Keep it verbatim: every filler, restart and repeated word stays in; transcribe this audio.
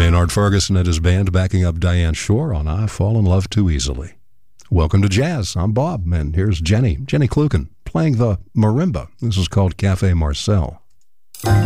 Maynard Ferguson and his band backing up Diane Shore on I Fall in Love Too Easily. Welcome to Jazz. I'm Bob, and here's Jenny, Jenny Kluken, playing the marimba. This is called Cafe Marcel.